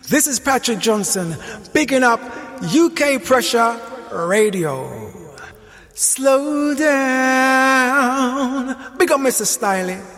This is Patrick Johnson, bigging up UK Pressure Radio. Slow down. Big up Mr. Styling.